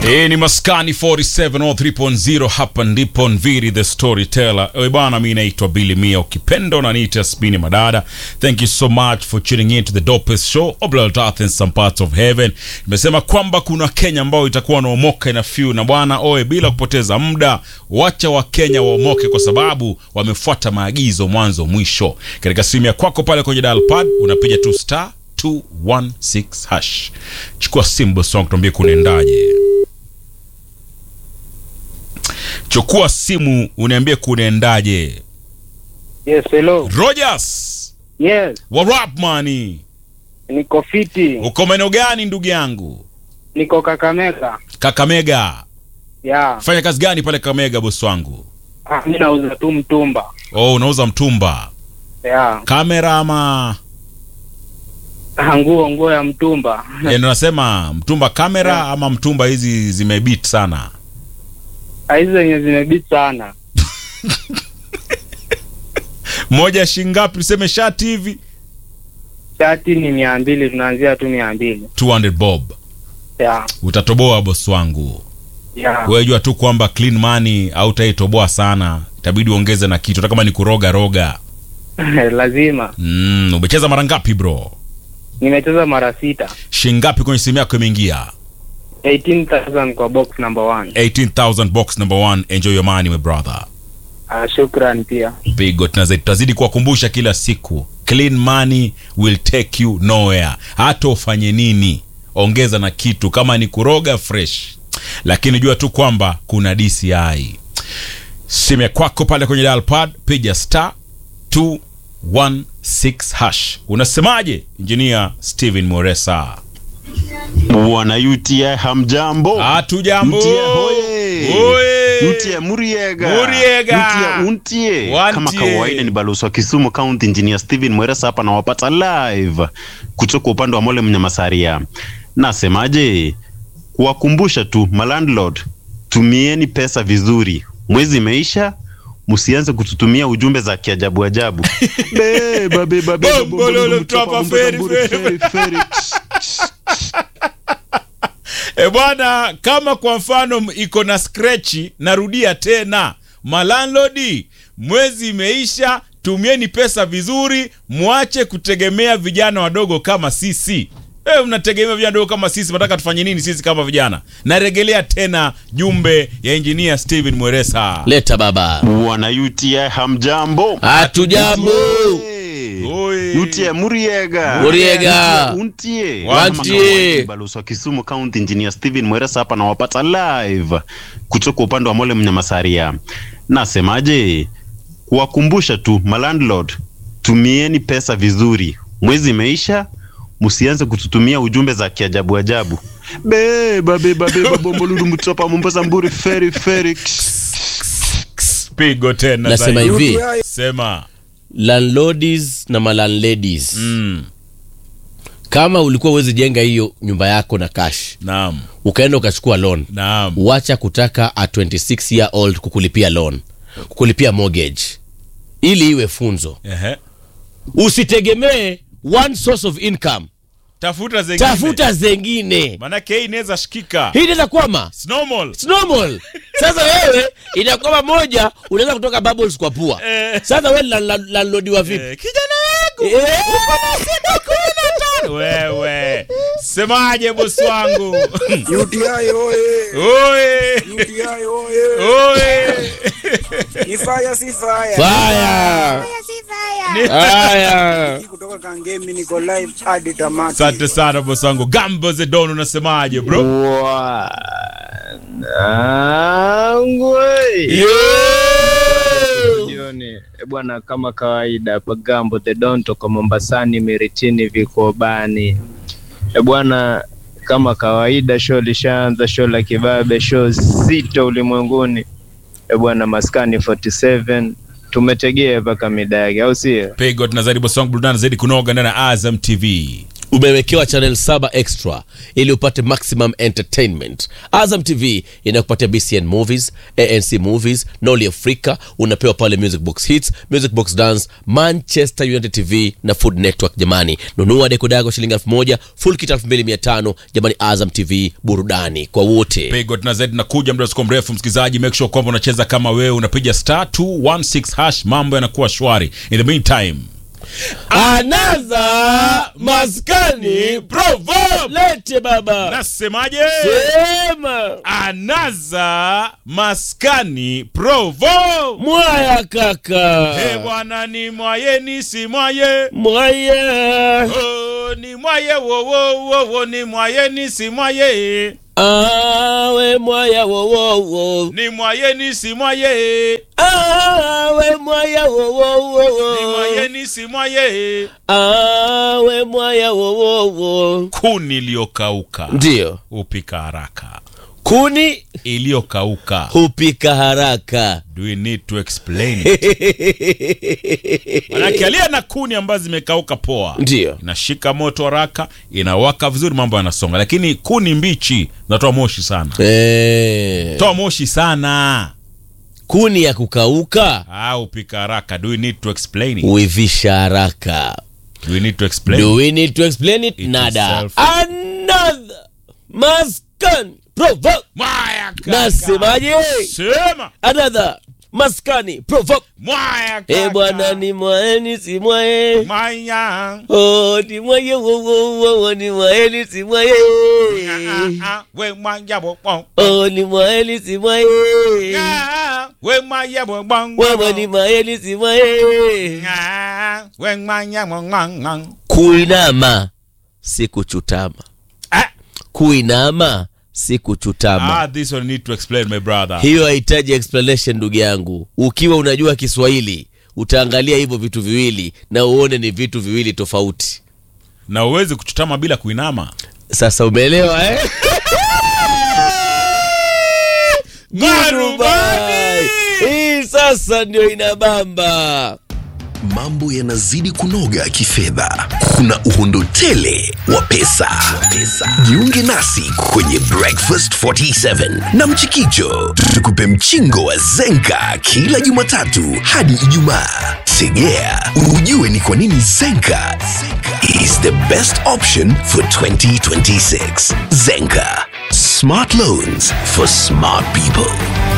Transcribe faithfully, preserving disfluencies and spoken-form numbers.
Eh, ni Maskani forty-seven oh three point oh, hapa ndipo Nviri the storyteller. Ewe bana, mimi naitwa Billy Mia, ukipenda unaniita Spini Madada. Thank you so much for tuning in to the dopest show of Blood Earth and some parts of heaven. Nimesema kwamba kuna Kenya ambao itakuwa naomoka na few na bwana, oe bila kupoteza muda, wacha wa Kenya waomoke kwa sababu wamefuata maagizo mwanzo mwisho. Katika simu ya kwako pale kwenye dial pad unapiga tu star two one six hash. Chukua simu song tuambie kunaendaje. Chukua simu uniambie kunaendaje. Yes, hello. Rogers. Yes. What up, money? Niko fiti. Uko maeneo gani ndugu yangu? Niko Kakamega. Kakamega. Yeah. Fanya kazi gani pale Kakamega boss wangu? Ah, mimi nauza tu mtumba. Oh, unauza mtumba. Yeah. Kamera ama Nguo nguo ya mtumba. eh, nasema mtumba kamera Yeah. ama mtumba hizi zimebit sana. Hizo zenye zimebit sana. Moja shingapi useme shati hivi? Shati ni mia mbili, tunaanzia tu mia mbili. two hundred bob. Yeah. Utatoboa boss wangu. Yeah. Wewe jua tu kwamba clean money au taitoboa sana. Itabidi uongeze na kitu hata kama ni kuroga roga. Lazima. Mm, umecheza mara ngapi bro? Nimecheza mara sita. Shingapi kwenye simu yako imeingia? eighteen thousand kwa box number one. eighteen thousand box number one. Enjoy your money my brother. Ah, shukran pia. Pigo tunazidi tutazidi kuwakumbusha kila siku. Clean money will take you nowhere. Hata ufanye nini, ongeza na kitu, kama ni kuroga fresh. Lakini jua tu kwamba kuna D C I. Simu ya kwako pale kwenye dial pad piga star two one six hash. Unasemaje engineer Steven Moresa? Bwana U T I hamjambo. Hatujambo. U T I hoye. Hoye. U T I Muriega. Muriega. U T I untie. Wantie. Kama kawaida ni balozi wa Kisumu County Engineer Steven Moresa hapa na wapata live kutoka upande wa Mole Mnyamasaria. Nasemaje? Kuwakumbusha tu malandlord, tumieni pesa vizuri. Mwezi imeisha, msianze kututumia ujumbe za kiajabu ajabu. Beba beba beba Bombololo mtapa feri feri feri. E bwana, kama kwa mfano iko na scratch, narudia tena, malandlodi, mwezi imeisha, tumieni pesa vizuri, muache kutegemea vijana wadogo kama sisi. Eh, mnategemea vijana wadogo kama sisi, nataka tufanye nini sisi kama vijana? Narejelea tena jumbe ya engineer Steven Moresa. Leta baba. Bwana U T I hamjambo. Hatujambo. Oi. U T I Muriega. Muriega. Untie. Wantie. Balozi wa Kisumu County Engineer Steven Moresa hapa na wapata live kutoka upande wa Mole Mnyamasaria. Nasemaje? Kuwakumbusha tu malandlord, tumieni pesa vizuri. Mwezi imeisha, msianze kututumia ujumbe za kiajabu ajabu. Beba beba beba bombolulu mtopa Mombasa mburi feri feri. Pigo tena. Nasema zaidi. hivi, Sema. landlords na malandladies. Mm. Kama ulikuwa uwezi jenga hiyo nyumba yako na cash, Naam. ukaenda ukachukua loan, Naam. wacha kutaka a twenty-six year old kukulipia loan, kukulipia mortgage, ili iwe funzo. Ehe. Usitegemee one source of income. Tafuta zengine. Tafuta zengine. Maana hii inaweza shikika. Hii inaweza kwama. It's normal. It's normal. Sasa wewe inakwama moja, unaweza kutoka bubbles kwa pua. Eh. Sasa wewe landlord wa vipi? Eh, kijana wangu. Eh. Uko na sita kumi na tano. Wewe. Semaje bosi wangu? U T I oye. Oe. U T I oye. Oe. Ni fire si fire. Fire. Haya. Kutoka Kangemi niko live hadi tamati. Asante sana bosi wangu. Gambo Zedon, unasemaje bro? Angwe. Yo. Jioni, e bwana, kama kawaida hapa Gambo the Don toka Mombasani Miritini Vikobani. E bwana, kama kawaida show lishaanza, show la kibabe, show zito ulimwenguni. E bwana, Maskani forty-seven tumetegea mpaka midagi, au sio? Pigo tunazidi bosi wangu, burudani zaidi kunoga ndani ya Azam T V. umewekewa channel saba extra ili upate maximum entertainment. Azam T V inakupatia B C N Movies, A N C Movies, Noli Africa, unapewa pale Music Box Hits, Music Box Dance, Manchester United T V na Food Network. Jamani, nunua dekoda yako shilingi elfu moja, full kit elfu mbili mia tano. Jamani, Azam T V, burudani kwa wote. Pego na zaidi na kuja muda usiku mrefu msikizaji, make sure kwamba unacheza kama wewe, unapiga star two one six hash, mambo yanakuwa shwari. In the meantime, Anaza maskani proverb. Lete baba. Nasemaje? Sema. Anaza maskani proverb. Mwaya kaka. He bwana ni mwaye ni si mwaye. Mwaya. Oh, ni mwaye wo wo wo wo ni mwaye ni si mwaye. Awe mwaya wo wo wo. Ni mwaye ni si mwaye. Awe mwaya wo wo wo. Ni mwaye ni si mwaye. Awe mwaya wo wo wo. Kuni iliyokauka ndio upika haraka. Kuni iliyokauka hupika haraka. Do we need to explain it? Manake alia na kuni ambazo zimekauka poa, ndio inashika moto haraka, inawaka vizuri, mambo yanasonga. Lakini kuni mbichi zinatoa moshi sana. Eh. Toa moshi sana. Kuni ya kukauka ah upika haraka. Do we need to explain it? Uivisha haraka. Do we need to explain? Do we need to explain it? It Nada. itself. Another maskan provoke. Mwaya kaka. Nasemaje? Sema. Another maskani provoke. Mwaya kaka. Eh bwana ni mwaeni si mwae. Mwaya. Oh ni mwae wo wo wo wo ni mwaeni si mwae. We mwaya bo bo. Oh ni mwaeni si mwae. We mwaya bo bo. Wewe ni mwaeni si mwae. We mwaya bo bo. Kuinama si kuchutama. Kuinama si kuchutama. Ah, this one need to explain, my brother. Hiyo haitaji explanation ndugu yangu. Ukiwa unajua Kiswahili, utaangalia hivyo vitu viwili na uone ni vitu viwili tofauti. Na uweze kuchutama bila kuinama. Sasa umeelewa eh? Marubani! Hii sasa ndio inabamba. Mambo yanazidi kunoga kifedha. Kuna uhondo tele wa pesa. Jiunge nasi kwenye Breakfast arobaini na saba na Mchikicho. Tukupe mchingo wa Zenka kila Jumatatu hadi Ijumaa. Tegea ujue ni kwa nini Zenka is the best option for twenty twenty-six. Zenka, smart loans for smart people.